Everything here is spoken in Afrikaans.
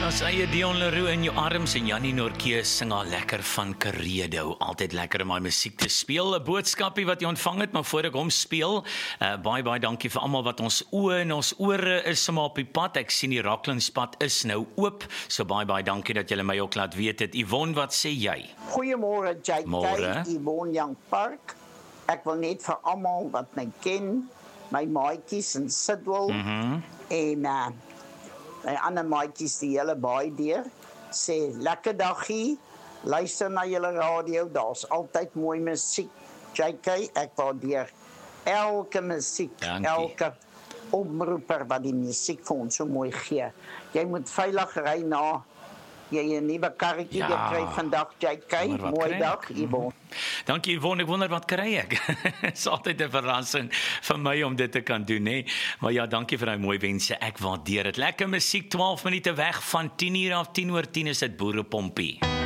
As eie Dion Leroux in jou arms en Jannie Nortjee sing al lekker van Karedo. Altyd lekker om my musiek te speel. 'n Boodskapie wat jy ontvang het, maar voor ek hom speel, baie dankie vir almal wat ons oë en ons ore is sommer op die pad. Ek sien die Racklandspad is nou oop. So baie dankie dat julle my ook laat weet het. Yvonne, wat sê jy? Goeiemôre JK, Môre. Yvonne Young Park. Ek wil net vir almal wat my ken, my maatjies in Sidwell en my ander maatjies die hele baie deur, sê lekker dagie, luister na julle radio, daar's altyd mooi musiek. JK, ek waardeer elke musiek, Dankie. elke omroeper wat die musiek vir ons so mooi gee. Jy moet veilig ry na jy 'n nuwe karretjie gekry vandag, JK. Wonder wat Mooi kry dag, ek? Yvonne. Dankie Yvonne, ek wonder wat kry ek. Is altyd 'n verrassing vir my om dit te kan doen, hè. Maar ja, dankie vir daai mooi wense. Ek waardeer dit. Lekker musiek, 12 minute weg van 10:00 af 10:10 is dit Boerepompie.